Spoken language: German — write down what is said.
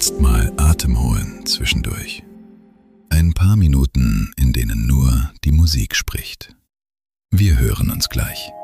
Jetzt mal Atem holen zwischendurch. Ein paar Minuten, in denen nur die Musik spricht. Wir hören uns gleich.